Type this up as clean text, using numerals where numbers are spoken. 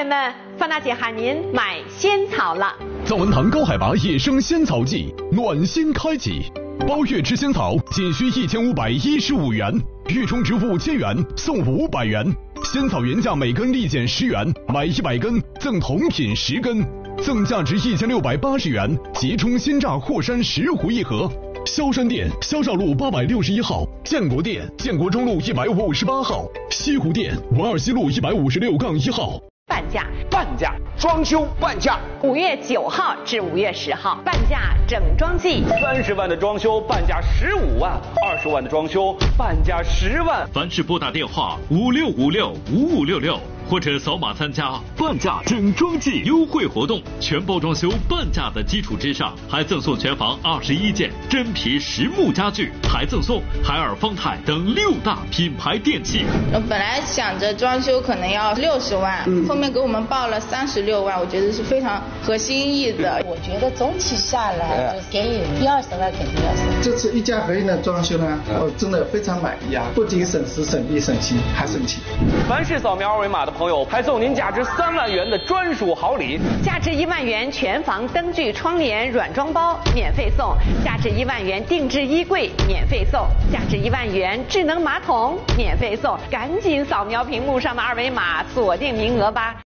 人们，范大姐喊您买仙草了。 藏文堂高海拔野生仙草季暖心开启，包月吃仙草仅需1515元，月充值5000元送500元，仙草原价每根立减10元，买100根赠同品10根，赠价值1680元即充鲜榨霍山10壶1盒。萧山店萧兆路861号，建国店建国中路158号，西湖店文二西路156-1号。 半价，装修半价 ，5月9号至5月10号，半价整装季 ，30万的装修半价15万，20万的装修半价10万。 凡是拨打电话56565566或者扫码参加半价整装季优惠活动，全包装修半价的基础之上，还赠送全房21件真皮实木家具，还赠送海尔、方太等6大品牌电器。 我本来想着装修可能要60万，后面给我们报了36万，我觉得是非常合心意的。 我觉得总体下来就给予10-20万肯定要省。 这次一家合一的装修呢，我真的非常满意啊！不仅省时省力省心，还省钱。 凡是扫描二维码的朋友，还送您价值3万元的专属好礼， 价值1万元全房灯具窗帘软装包免费送，价值1万元定制衣柜免费送，价值1万元智能马桶免费送。赶紧扫描屏幕上的二维码，锁定名额吧。